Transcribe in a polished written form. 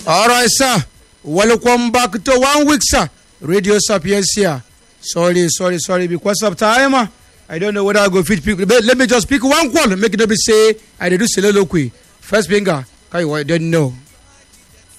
All right, sir. Welcome back to 1 week, sir. Radio Sapiencia. Sorry. Because of time, I don't know whether I go fit pick. Let me just pick one call. Make it be say I do soliloquy. First finger. I don't know.